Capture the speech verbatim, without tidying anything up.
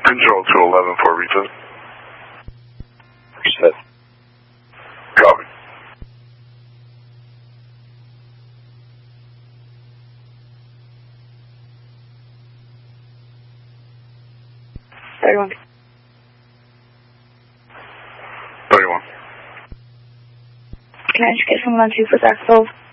Control two eleven for retest. Reset. Copy. thirty-one. thirty-one. Can I just get someone on two for Zach Stove?